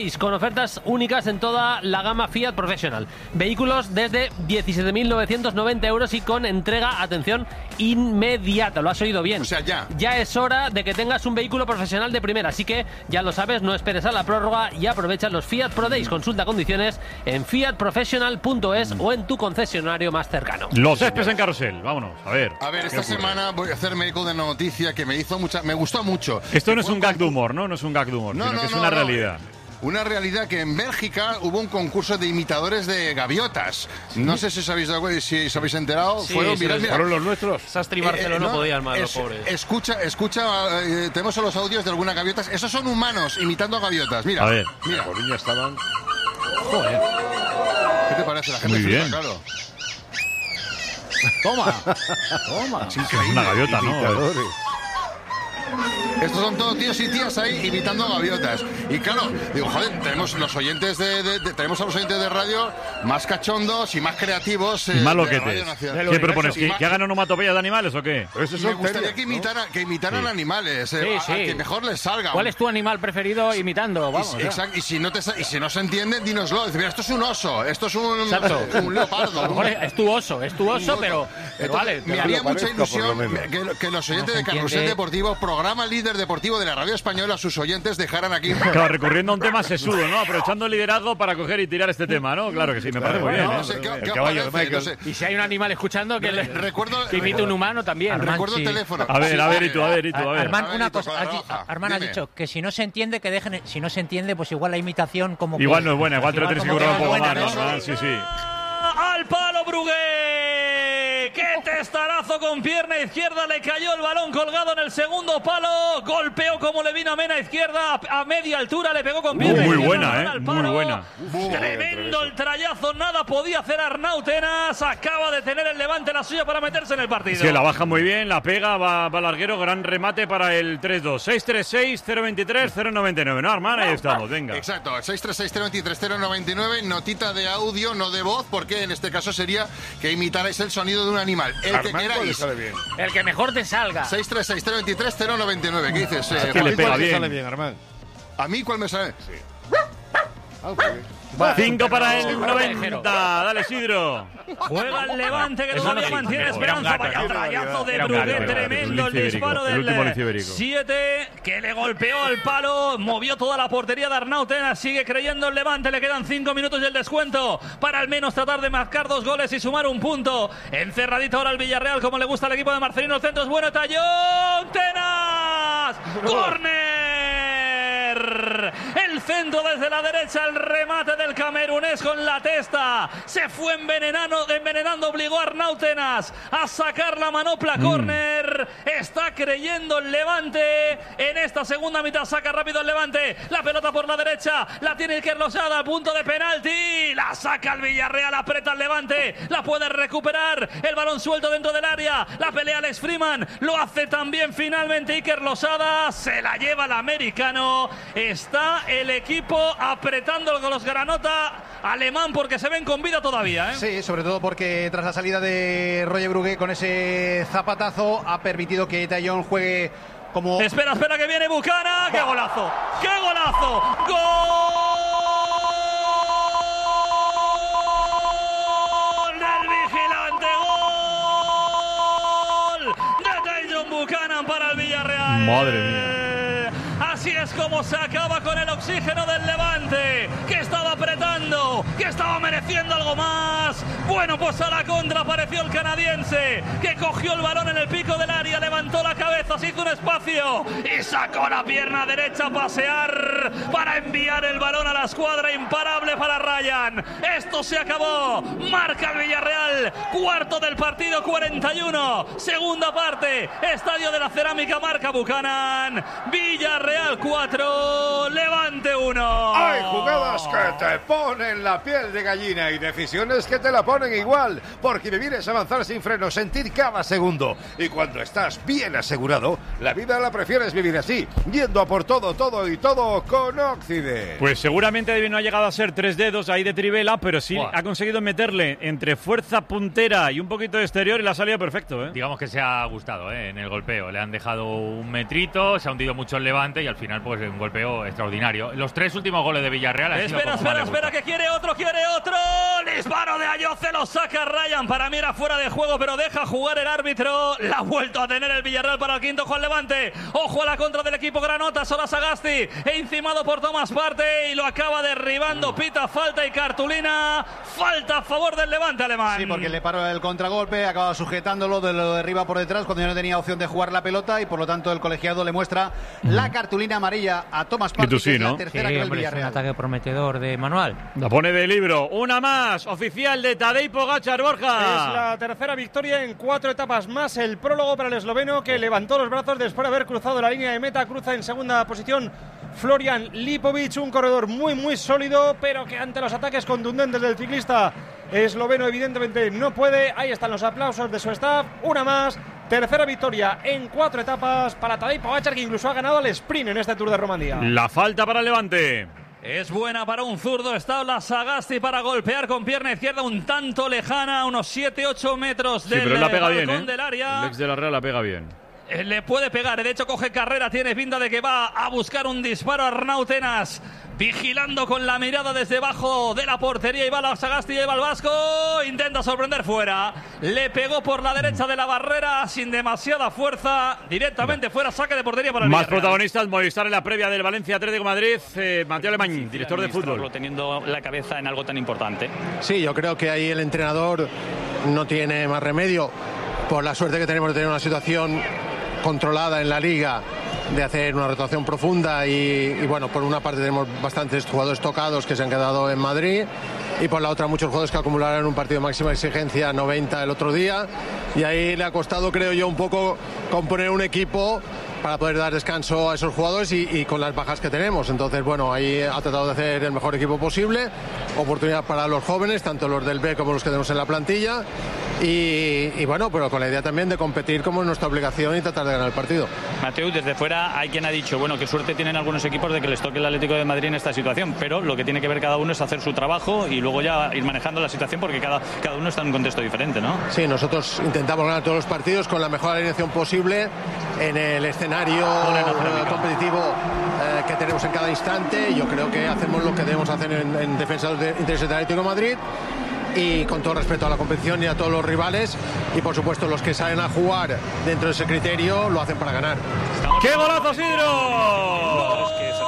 Con ofertas únicas en toda la gama Fiat Professional. Vehículos desde 17.990 euros y con entrega, atención, inmediata. Lo has oído bien. O sea, ya. Ya es hora de que tengas un vehículo profesional de primera. Así que ya lo sabes, no esperes a la prórroga y aprovecha los Fiat Pro Days. Consulta condiciones en fiatprofessional.es o en tu concesionario más cercano. Los céspedes en carrusel. Vámonos, a ver. A ver, esta semana voy a hacerme eco de una noticia que me gustó mucho. Esto no es un gag de humor, ¿no? No es un gag de humor, sino que es una realidad. Una realidad que en Bélgica hubo un concurso de imitadores de gaviotas. No sé si os habéis enterado. Sí, fueron los nuestros. Sastre y Barceló no podían más, los pobres. Escucha, tenemos los audios de algunas gaviotas. Esos son humanos imitando a gaviotas. Mira, a ver. Mira. Por niña estaban... Joder. ¿Qué te parece? La gente muy bien. Claro. Toma. Es increíble. Es una gaviota, ¿no? Estos son todos tíos y tías ahí imitando gaviotas. Y claro, digo, joder, tenemos los oyentes tenemos a los oyentes de radio más cachondos y más creativos. Y más loquetes. ¿Qué propones? ¿Que hagan onomatopeyas de animales o qué? Me gustaría que imitaran animales. Que mejor les salga. ¿Cuál es tu animal preferido imitando? Vamos, exacto. Y si no se entiende, dínoslo. Mira, esto es un oso, esto es un leopardo. A lo mejor es tu oso, pero vale. Me haría mucha ilusión que los oyentes de Carrusel Deportivo, programa líder deportivo de la radio española, sus oyentes dejaran aquí. Claro, recurriendo a un tema sesudo, ¿no? Aprovechando el liderazgo para coger y tirar este tema, ¿no? Claro que sí, me parece muy bien. No sé, el caballo de Michael. No sé. Y si hay un animal escuchando que imite un humano también. Recuerdo el teléfono. A ver, y tú. Armand, una cosa. Armand ha dicho que si no se entiende, que dejen. Si no se entiende, pues igual la imitación como. Igual no es buena, igual te lo tienes que currar un poco más, ¿no? Sí. ¡Al palo, Brugué! ¡Qué testarazo con pierna izquierda! Le cayó el balón colgado en el segundo palo. Golpeó como le vino a Mena izquierda. A media altura le pegó con pierna muy izquierda. Buena, muy buena. Tremendo el trayazo. Nada podía hacer Arnau Tenas. Acaba de tener el Levante la suya para meterse en el partido. Sí, la baja muy bien, la pega, va larguero. Gran remate para el 3-2. 636-023-099. ¿No, Armand? Ahí estamos, venga. Exacto, 636-023-099. Notita de audio, no de voz, porque en este caso sería que imitarais el sonido de un animal. El que queráis. El que mejor te salga. 636-023-099. ¿Qué dices? Que le pega bien. Sale bien, Armand. ¿A mí cuál me sale? Sí. 5 para el 90. Dale, Isidro. Juega el Levante, que todavía mantiene esperanza. Vaya trayazo de Brugué, tremendo el disparo del 7, que le golpeó al palo, movió toda la portería de Arnau Tenas. Sigue creyendo el Levante, le quedan 5 minutos y el descuento para al menos tratar de marcar 2 goles y sumar un punto. Encerradito ahora el Villarreal, como le gusta al equipo de Marcelino. El centro es bueno, Tallón Tenas. ¡Córner! El centro desde la derecha, el remate del camerunés con la testa. Se fue envenenando, obligó a Arnau Tenas a sacar la manopla. Córner. Está creyendo el Levante. En esta segunda mitad saca rápido el Levante. La pelota por la derecha. La tiene Iker Losada a punto de penalti. La saca el Villarreal. Aprieta el Levante. La puede recuperar. El balón suelto dentro del área. La pelea Alex Freeman. Lo hace también finalmente Iker Losada. Se la lleva el americano. Está el equipo apretando con los granota alemán porque se ven con vida todavía, ¿eh? Sí, sobre todo porque tras la salida de Roger Brugué con ese zapatazo ha permitido que Tallón juegue como... Espera, que viene Bucana. ¡Qué golazo! ¡Qué golazo! ¡Gol del vigilante! ¡Gol de Tajon Buchanan para el Villarreal! Madre mía. Así es como se acaba con el oxígeno del Levante, que estaba apretando, que estaba mereciendo algo más. Bueno, pues a la contra apareció el canadiense, que cogió el balón en el pico del área, levantó la cabeza, se hizo un espacio y sacó la pierna derecha a pasear para enviar el balón a la escuadra. Imparable para Ryan. Esto se acabó. Marca el Villarreal. Cuarto del partido, 41. Segunda parte. Estadio de la Cerámica, marca Buchanan. Villarreal 4, Levante 1. ¡Ay, jugada Cosas que te ponen la piel de gallina y decisiones que te la ponen igual, porque vivir es avanzar sin freno, sentir cada segundo. Y cuando estás bien asegurado, la vida la prefieres vivir así, yendo a por todo, todo y todo con Occident. Pues seguramente David no ha llegado a ser 3 dedos ahí de trivela, pero sí ha conseguido meterle entre fuerza puntera y un poquito de exterior y la salida perfecto, ¿eh? Digamos que se ha gustado en el golpeo. Le han dejado un metrito, se ha hundido mucho el Levante y al final pues un golpeo extraordinario. Los 3 últimos goles de Villarreal han sido Espera, que quiere otro. Disparo de Ayoce, lo saca Ryan. Para mí era fuera de juego, pero deja jugar el árbitro. La ha vuelto a tener el Villarreal para el quinto Juan Levante. Ojo a la contra del equipo Granota, Sola Sagasti, encimado por Tomás Partey y lo acaba derribando. Pita falta y cartulina. Falta a favor del Levante alemán. Sí, porque le paró el contragolpe, acaba sujetándolo, lo derriba por detrás cuando ya no tenía opción de jugar la pelota y por lo tanto el colegiado le muestra la cartulina amarilla a Tomás Partey, sí, ¿no? la tercera que el Villarreal. Es un ataque prometedor de Manuel. La pone de libro. Una más, oficial de Tadej Pogačar, Borja. Es la tercera victoria en 4 etapas más. El prólogo para el esloveno que levantó los brazos después de haber cruzado la línea de meta. Cruza en segunda posición Florian Lipovic, un corredor muy sólido, pero que ante los ataques contundentes del ciclista esloveno evidentemente no puede. Ahí están los aplausos de su staff. Una más. Tercera victoria en 4 etapas para Tadej Pogačar, que incluso ha ganado el sprint en este Tour de Romandía. La falta para el Levante. Es buena para un zurdo, está la Sagasti para golpear con pierna izquierda un tanto lejana, unos 7-8 metros del balcón del área. El ex de la Real la pega bien. Le puede pegar, de hecho coge carrera, tiene pinta de que va a buscar un disparo a Arnautenas, vigilando con la mirada desde abajo de la portería, y va la Sagasti, lleva el vasco, intenta sorprender fuera, le pegó por la derecha de la barrera sin demasiada fuerza, directamente fuera, saque de portería para el Más Villarreal. protagonistas, Movistar en la previa del Valencia Atlético de Madrid, Mateo Alemany, director de fútbol. Teniendo la cabeza en algo tan importante. Sí, yo creo que ahí el entrenador no tiene más remedio, por la suerte que tenemos de tener una situación controlada en la liga, de hacer una rotación profunda y bueno, por una parte tenemos bastantes jugadores tocados que se han quedado en Madrid y por la otra muchos jugadores que acumularon un partido de máxima exigencia 90 el otro día, y ahí le ha costado, creo yo, un poco componer un equipo para poder dar descanso a esos jugadores y con las bajas que tenemos. Entonces, bueno, ahí ha tratado de hacer el mejor equipo posible, oportunidad para los jóvenes, tanto los del B como los que tenemos en la plantilla, y bueno, pero con la idea también de competir como es nuestra obligación y tratar de ganar el partido. Mateu, desde fuera hay quien ha dicho, bueno, qué suerte tienen algunos equipos de que les toque el Atlético de Madrid en esta situación, pero lo que tiene que ver cada uno es hacer su trabajo y luego ya ir manejando la situación, porque cada uno está en un contexto diferente, ¿no? Sí, nosotros intentamos ganar todos los partidos con la mejor alineación posible en el escenario competitivo que tenemos en cada instante. Yo creo que hacemos lo que debemos hacer en defensa de los intereses del Atlético de Madrid, y con todo respeto a la competición y a todos los rivales, y por supuesto los que salen a jugar dentro de ese criterio lo hacen para ganar. ¡Qué golazo, Sidro!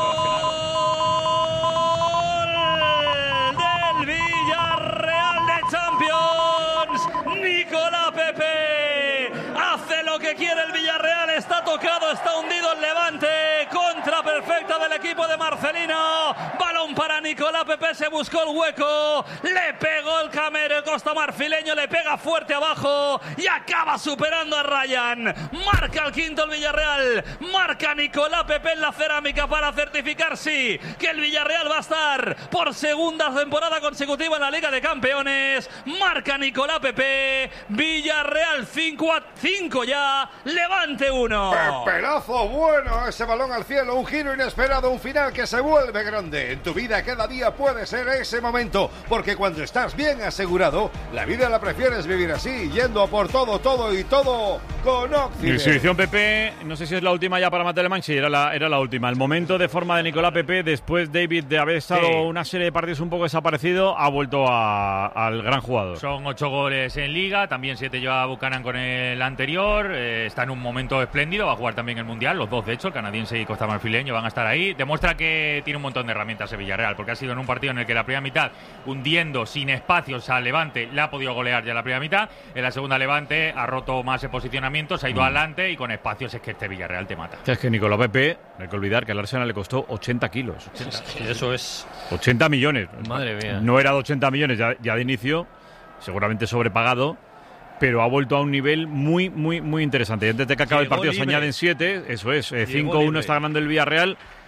Del Villarreal de Champions, Nicolás Pepe hace lo que quiere el Villarreal, está tocado, está hundido el Levante, contra perfecta del equipo de Marcelino, balón para Nicolás Pepe, se buscó el hueco, le pegó el camero costa marfileño, le pega fuerte abajo y acaba superando a Ryan. Marca el quinto el Villarreal, marca Nicolás Pepe en la cerámica para certificar, sí, que el Villarreal va a estar por segunda temporada consecutiva en la Liga de Campeones. Marca Nicolás Pepe, Villarreal 5 ya, Levante 1. Pepelazo bueno, ese balón al cielo, un giro inesperado, un final que se vuelve grande. En tu vida cada día puede ser ese momento, porque cuando estás bien asegurado, la vida la prefieres vivir así, yendo a por todo, todo y todo con Occident. Exhibición Pepe, no sé si es la última ya para Mateo Alemany, sí, era la última. El momento de forma de Nicolás Pepe, después David de haber estado una serie de partidos un poco desaparecido, ha vuelto al gran jugador. Son 8 goles en Liga, también 7 lleva Buchanan con el anterior, está en un momento espléndido, va a jugar también el Mundial, los dos de hecho, el canadiense y costamarfileño van a estar ahí. Demuestra que tiene un montón de herramientas el Villarreal, porque ha sido en un partido en el que la primera mitad, hundiendo sin espacios al Levante, le ha podido golear ya la primera mitad. En la segunda Levante ha roto más el posicionamiento, se ha ido adelante y con espacios es que este Villarreal te mata. Es que Nicolás Pepe, no hay que olvidar que al Arsenal le costó 80 kilos. Eso es 80 millones. Madre mía. No era de 80 millones ya de inicio, seguramente sobrepagado, pero ha vuelto a un nivel muy interesante. Y antes de que acabe el partido se añaden 7, eso es, 5-1 está ganando el Villarreal.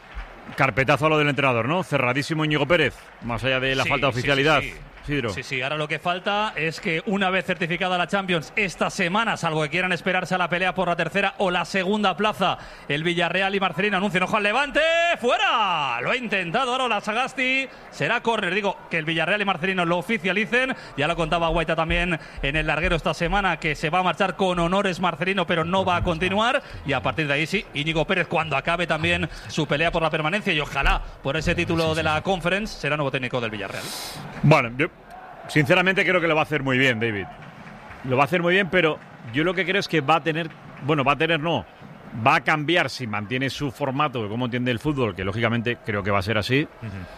carpetazo a lo del entrenador, ¿no? Cerradísimo Íñigo Pérez, más allá de la falta de oficialidad. Isidro. Sí, ahora lo que falta es que una vez certificada la Champions esta semana, salvo que quieran esperarse a la pelea por la tercera o la segunda plaza, el Villarreal y Marcelino anuncian ojo al Levante, ¡fuera! Lo ha intentado ahora la Sagasti, será córner, digo, que el Villarreal y Marcelino lo oficialicen, ya lo contaba Guaita también en el larguero esta semana, que se va a marchar con honores Marcelino, pero no va a continuar, y a partir de ahí sí, Íñigo Pérez cuando acabe también su pelea por la permanencia, y ojalá por ese título de la Conference, será nuevo técnico del Villarreal. Bueno, yo sinceramente creo que lo va a hacer muy bien, David. Lo va a hacer muy bien, pero yo lo que creo es que va a cambiar si mantiene su formato de cómo entiende el fútbol, que lógicamente creo que va a ser así.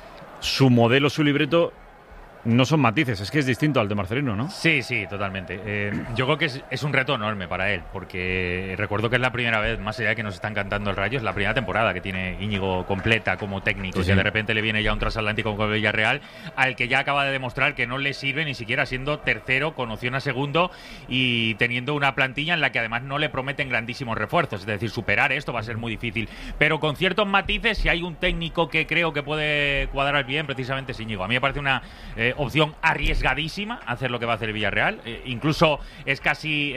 Su modelo, su libreto, no son matices, es que es distinto al de Marcelino, ¿no? Sí, totalmente. Yo creo que es un reto enorme para él, porque recuerdo que es la primera vez, más allá de que nos están cantando el Rayo, es la primera temporada que tiene Íñigo completa como técnico. Sí. Y de repente le viene ya un transatlántico con el Villarreal, al que ya acaba de demostrar que no le sirve ni siquiera siendo tercero, con opción a segundo, y teniendo una plantilla en la que además no le prometen grandísimos refuerzos. Es decir, superar esto va a ser muy difícil. Pero con ciertos matices, si hay un técnico que creo que puede cuadrar bien, precisamente es Íñigo. A mí me parece una opción arriesgadísima hacer lo que va a hacer el Villarreal. Incluso es casi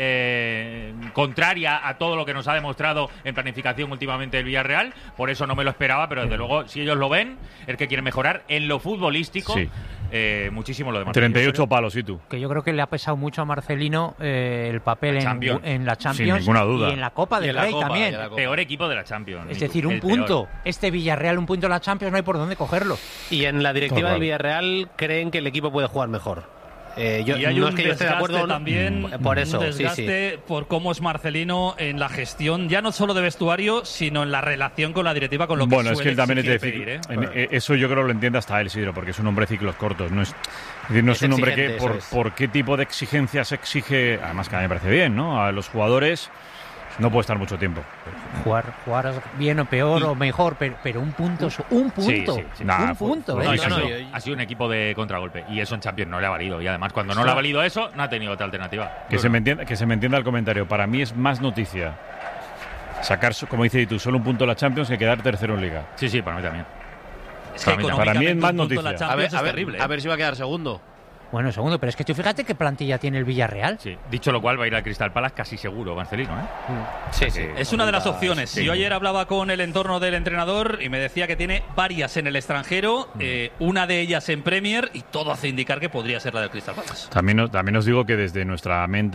contraria a todo lo que nos ha demostrado en planificación últimamente el Villarreal. Por eso no me lo esperaba, pero desde luego, si ellos lo ven, es que quieren mejorar en lo futbolístico. Sí. Muchísimo lo de Marcelino. 38 palos, ¿y tú? Que yo creo que le ha pesado mucho a Marcelino el papel en la Champions. Sin ninguna duda. Y en la Copa del Rey también. Peor equipo de la Champions. Es decir, un punto. Este Villarreal, un punto en la Champions, no hay por dónde cogerlo. Y en la directiva del Villarreal creen que el equipo puede jugar mejor. Y hay no un es que yo esté de acuerdo también, por eso, un desgaste por cómo es Marcelino en la gestión, ya no solo de vestuario, sino en la relación con la directiva, con lo que bueno, es que él también es de pedir, eso yo creo que lo entiende hasta él, Isidro, porque es un hombre de ciclos cortos. No es un hombre que por qué tipo de exigencias exige, además que a mí me parece bien, ¿no? A los jugadores no puede estar mucho tiempo. Jugar bien o peor o mejor, pero un punto. Sí. Un punto. Ha sido un equipo de contragolpe y eso en Champions no le ha valido. Y además, cuando no le ha valido eso, no ha tenido otra alternativa. Que se me entienda el comentario. Para mí es más noticia sacar, como dice tú, solo un punto en la Champions que quedar tercero en Liga. Sí, para mí también. Es que para mí es más noticia. A ver si va a quedar segundo. Bueno, segundo, pero es que tú fíjate qué plantilla tiene el Villarreal. Sí, dicho lo cual, va a ir al Crystal Palace casi seguro, Marcelino, ¿eh? Sí. Es una de las opciones. Sí. Yo ayer hablaba con el entorno del entrenador y me decía que tiene varias en el extranjero, una de ellas en Premier, y todo hace indicar que podría ser la del Crystal Palace. También os digo que desde nuestra mente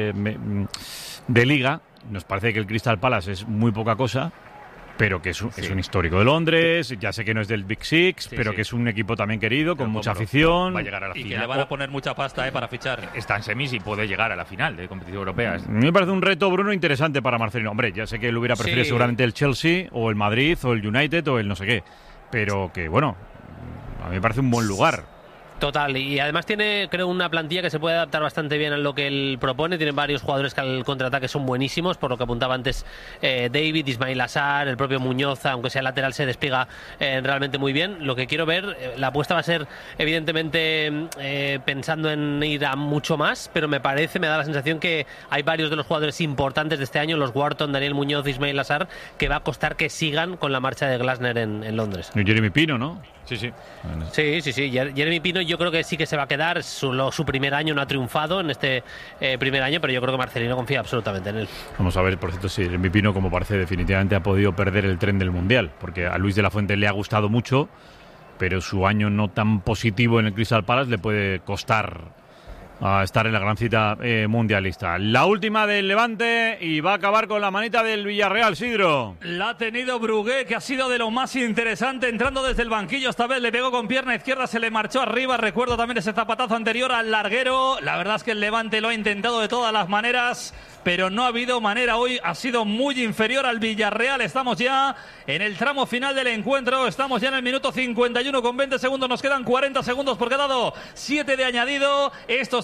de Liga nos parece que el Crystal Palace es muy poca cosa, pero que es un histórico de Londres. Ya sé que no es del Big Six, pero que es un equipo también querido, con mucha afición. Va a llegar a la final. Y que le van a poner mucha pasta para fichar. Está en semis y puede llegar a la final de competición europea. A mí me parece un reto, Bruno, interesante para Marcelino. Hombre, ya sé que él hubiera preferido seguramente el Chelsea, o el Madrid, o el United, o el no sé qué. Pero que, bueno, a mí me parece un buen lugar. Total, y además tiene, creo, una plantilla que se puede adaptar bastante bien a lo que él propone. Tiene varios jugadores que al contraataque son buenísimos, por lo que apuntaba antes David, Ismail Assar, el propio Muñoz, aunque sea lateral, se despega realmente muy bien. Lo que quiero ver, la apuesta va a ser, evidentemente, pensando en ir a mucho más, pero me da la sensación que hay varios de los jugadores importantes de este año, los Wharton, Daniel Muñoz, Ismail Assar, que va a costar que sigan con la marcha de Glasner en Londres. Y Jeremy Pino, ¿no? Sí. Sí. Jeremy Pino yo creo que sí que se va a quedar. Su primer año no ha triunfado en este primer año, pero yo creo que Marcelino confía absolutamente en él. Vamos a ver, por cierto, si Jeremy Pino, como parece, definitivamente ha podido perder el tren del Mundial, porque a Luis de la Fuente le ha gustado mucho, pero su año no tan positivo en el Crystal Palace le puede costar a estar en la gran cita mundialista. La última del Levante y va a acabar con la manita del Villarreal, Sidro. La ha tenido Brugué, que ha sido de lo más interesante, entrando desde el banquillo. Esta vez le pegó con pierna izquierda, se le marchó arriba. Recuerdo también ese zapatazo anterior al larguero. La verdad es que el Levante lo ha intentado de todas las maneras, pero no ha habido manera hoy. Ha sido muy inferior al Villarreal. Estamos ya en el tramo final del encuentro. Estamos ya en el minuto 51 con 20 segundos. Nos quedan 40 segundos porque ha dado 7 de añadido. Esto está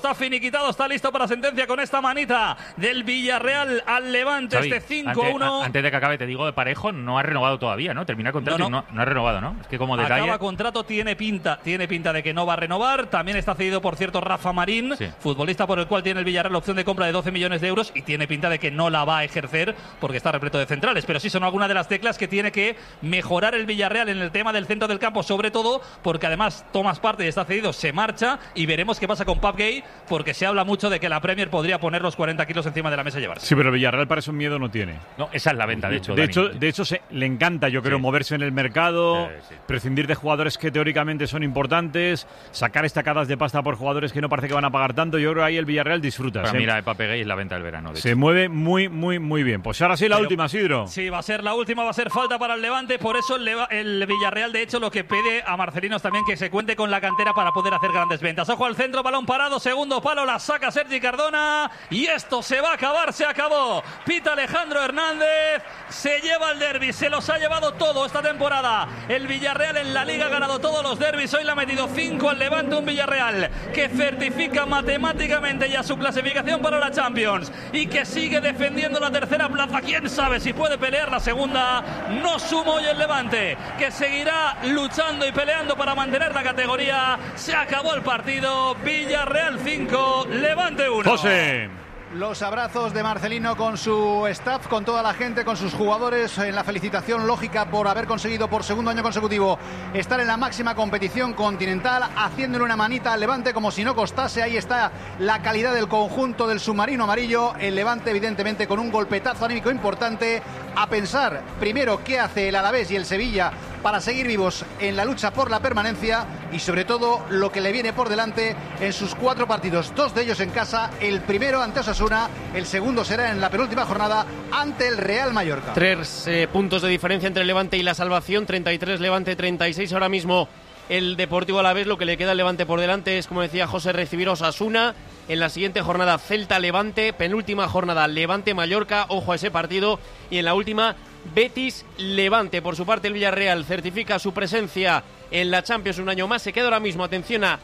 está finiquitado, está listo para sentencia con esta manita del Villarreal al Levante, Xavi, este 5-1. Antes de que acabe, te digo, de Parejo no ha renovado todavía, ¿no? Termina el contrato y no ha renovado, ¿no? Es que como detalle... Acaba contrato, tiene pinta de que no va a renovar. También está cedido, por cierto, Rafa Marín, futbolista por el cual tiene el Villarreal la opción de compra de 12 millones de euros y tiene pinta de que no la va a ejercer porque está repleto de centrales. Pero sí son algunas de las teclas que tiene que mejorar el Villarreal en el tema del centro del campo, sobre todo porque además Thomas Partey está cedido, se marcha y veremos qué pasa con Pape Gueye, porque se habla mucho de que la Premier podría poner los 40 kilos encima de la mesa y llevarse. Sí, pero el Villarreal para eso miedo no tiene. No, esa es la venta, de hecho. De hecho le encanta, yo creo, moverse en el mercado, prescindir de jugadores que teóricamente son importantes, sacar estacadas de pasta por jugadores que no parece que van a pagar tanto. Yo creo que ahí el Villarreal disfruta. Para mí la de Pape Gueye es la venta del verano. Se mueve muy, muy, muy bien. Pues ahora sí la última, Sidro. Sí, va a ser la última, va a ser falta para el Levante. Por eso el Villarreal, de hecho, lo que pide a Marcelinos también que se cuente con la cantera para poder hacer grandes ventas. Ojo al centro, balón parado, segundo palo, la saca Sergi Cardona y esto se va a acabar, se acabó. Pita Alejandro Hernández, se lleva el derbi, se los ha llevado todo esta temporada. El Villarreal en la Liga ha ganado todos los derbis, hoy le ha metido 5 al Levante, un Villarreal que certifica matemáticamente ya su clasificación para la Champions y que sigue defendiendo la tercera plaza. Quién sabe si puede pelear la segunda. No suma hoy el Levante, que seguirá luchando y peleando para mantener la categoría. Se acabó el partido. Villarreal 5, Levante 1. José. Los abrazos de Marcelino con su staff, con toda la gente, con sus jugadores, en la felicitación lógica por haber conseguido por segundo año consecutivo estar en la máxima competición continental, haciéndole una manita al Levante como si no costase. Ahí está la calidad del conjunto del submarino amarillo. El Levante, evidentemente, con un golpetazo anímico importante. A pensar primero qué hace el Alavés y el Sevilla para seguir vivos en la lucha por la permanencia y sobre todo lo que le viene por delante en sus 4 partidos, 2 de ellos en casa, el primero ante Osasuna, el segundo será en la penúltima jornada ante el Real Mallorca. 3 puntos de diferencia entre el Levante y la salvación, 33 Levante, 36 ahora mismo el Deportivo Alavés. Lo que le queda al Levante por delante es, como decía José, recibir Osasuna. En la siguiente jornada Celta-Levante, penúltima jornada Levante-Mallorca, ojo a ese partido, y en la última Betis-Levante. Por su parte el Villarreal certifica su presencia en la Champions un año más, se queda ahora mismo, atención, a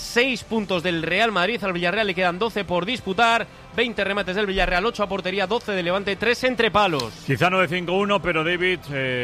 6 puntos del Real Madrid. Al Villarreal le quedan 12 por disputar, 20 remates del Villarreal, 8 a portería, 12 de Levante, 3 entre palos. Quizá no de 5-1, pero David,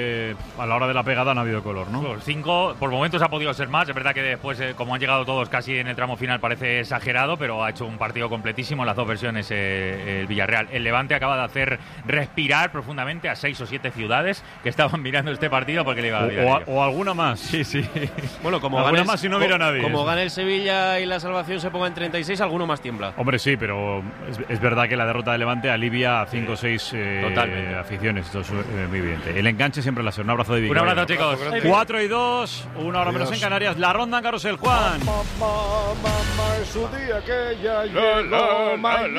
a la hora de la pegada no ha habido color, ¿no? Los 5 por momentos ha podido ser más. Es verdad que después, como han llegado todos casi en el tramo final, parece exagerado, pero ha hecho un partido completísimo en las dos versiones el Villarreal. El Levante acaba de hacer respirar profundamente a 6 o 7 ciudades que estaban mirando este partido porque le iba a dar. O alguna más. Sí. Bueno, como alguna gane más si no mira a nadie. Como gane el Sevilla y la salvación se ponga en 36, alguno más tiembla. Hombre, sí, pero es verdad que la derrota de Levante alivia a 5 o 6 aficiones. Esto es muy evidente. El enganche siempre la hace. Un abrazo de Vigo. Un abrazo, chicos. 4-2, una hora menos en Canarias. La ronda en Carrusel, Juan. Mamá, es su día que ya llegó.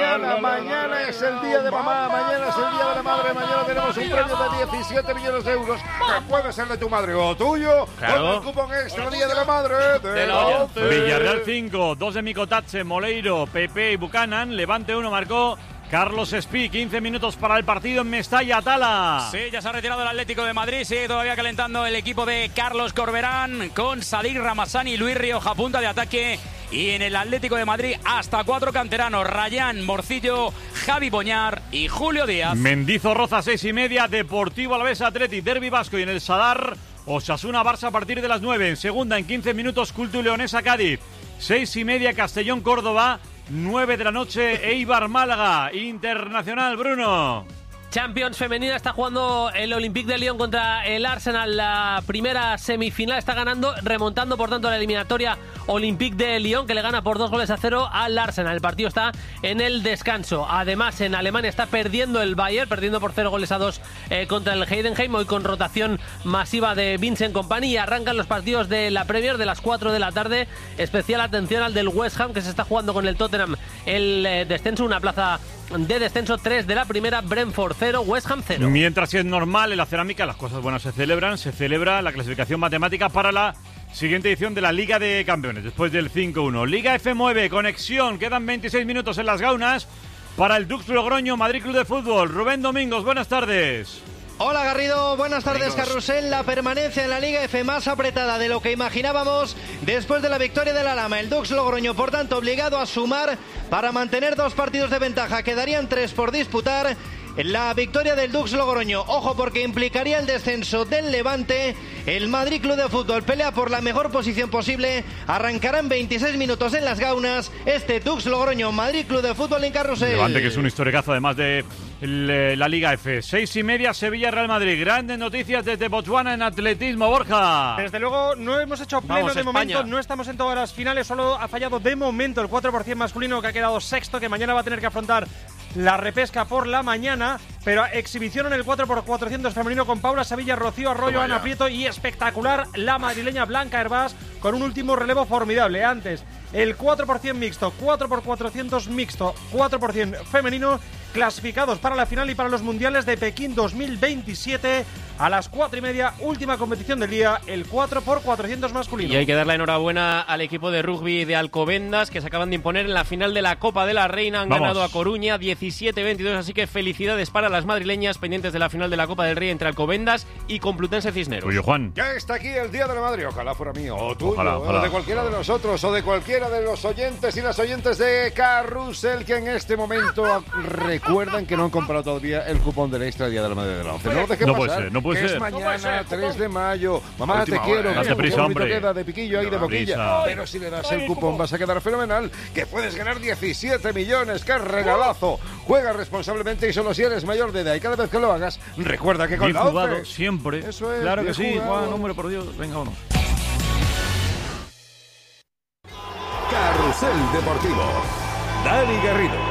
Mañana es el día de mamá. Mañana es el día de la madre. Mañana tenemos un premio de 17 millones de euros que puede ser de tu madre o tuyo. Claro. Con el cupón extra Día de la Madre de la ONCE. Villarreal 5, 2 de Micotache, Moleiro, Pepe y Buchanan. Levante 1 marcó Carlos Espí. 15 minutos para el partido en Mestalla, Tala. Sí, ya se ha retirado el Atlético de Madrid. Sigue todavía calentando el equipo de Carlos Corberán con Sadik Ramazani y Luis Rioja, punta de ataque. Y en el Atlético de Madrid hasta 4 canteranos: Rayán, Morcillo, Javi Boñar y Julio Díaz. Mendizorroza 6:30, Deportivo Alavés Athletic, Derbi Vasco. Y en el Sadar, Osasuna Barça a partir de las 9. En segunda, en 15 minutos, Cultu Leonesa Cádiz. 6:30, Castellón Córdoba. 9 de la noche, Eibar Málaga. Internacional, Bruno. Champions femenina, está jugando el Olympique de Lyon contra el Arsenal. La primera semifinal está ganando, remontando por tanto la eliminatoria Olympique de Lyon, que le gana por 2-0 al Arsenal. El partido está en el descanso. Además, en Alemania está perdiendo el Bayern, perdiendo por 0-2 contra el Heidenheim, hoy con rotación masiva de Vincent Kompany. Y arrancan los partidos de la Premier de las 4 de la tarde. Especial atención al del West Ham, que se está jugando con el Tottenham el descenso, una plaza de descenso. 3 de la primera, Brentford 0, West Ham 0. Mientras es normal en la cerámica, las cosas buenas se celebran. Se celebra la clasificación matemática para la siguiente edición de la Liga de Campeones, después del 5-1. Liga F9, conexión, quedan 26 minutos en las gaunas para el Dux Logroño Madrid Club de Fútbol. Rubén Domingos, buenas tardes. Hola Garrido, buenas tardes. Carrusel. La permanencia en la Liga F más apretada de lo que imaginábamos después de la victoria de la Lama. El Dux Logroño, por tanto, obligado a sumar para mantener 2 partidos de ventaja. Quedarían 3 por disputar. La victoria del Dux Logroño, ojo, porque implicaría el descenso del Levante. El Madrid Club de Fútbol pelea por la mejor posición posible. Arrancarán 26 minutos en las Gaunas. Este Dux Logroño, Madrid Club de Fútbol en Carrusel. Levante, que es un historiazo además de la Liga F. 6:30, Sevilla-Real Madrid. Grandes noticias desde Botswana en atletismo, Borja. Desde luego no hemos hecho pleno de momento, no estamos en todas las finales, solo ha fallado de momento el 4% masculino, que ha quedado sexto, que mañana va a tener que afrontar la repesca por la mañana, pero exhibición en el 4x400 femenino con Paula Sevilla, Rocío Arroyo, Ana Prieto y espectacular la madrileña Blanca Hervás con un último relevo formidable. Antes el 4% mixto, 4x400 mixto, 4% femenino, clasificados para la final y para los mundiales de Pekín 2027 a las 4:30, última competición del día, el 4x400 masculino. Y hay que dar la enhorabuena al equipo de rugby de Alcobendas, que se acaban de imponer en la final de la Copa de la Reina. Han ganado a Coruña 17-22, así que felicidades para las madrileñas pendientes de la final de la Copa del Rey entre Alcobendas y Complutense Cisneros. Oye, Juan. Ya está aquí el Día de la Madre, ojalá fuera mío, o tuyo, ojalá. o de cualquiera de nosotros, o de cualquiera de los oyentes y las oyentes de Carrusel, que en este momento recuerdan que no han comprado todavía el cupón del Extra Día de la Madre de la ONCE. No lo dejen pasar, no puede ser. Es mañana, 3 de mayo. Mamá, te quiero. Date prisa, hombre. Queda de piquillo ahí, de boquilla. Pero si le das el cupón vas a quedar fenomenal, que puedes ganar 17 millones. ¡Qué regalazo! Juega responsablemente y solo si eres mayor de edad. Y cada vez que lo hagas, recuerda que con bien la ONCE jugado siempre. Eso es, claro que sí, jugado. Juan, hombre, por Dios. Venga, vámonos. Carrusel Deportivo. Dani Garrido.